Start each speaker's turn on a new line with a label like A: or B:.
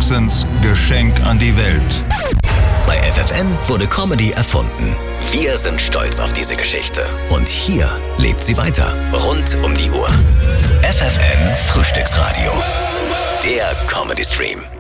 A: Jacksons Geschenk an die Welt.
B: Bei FFN wurde Comedy erfunden. Wir sind stolz auf diese Geschichte. Und hier lebt sie weiter. Rund um die Uhr. FFN Frühstücksradio. Der Comedy Stream.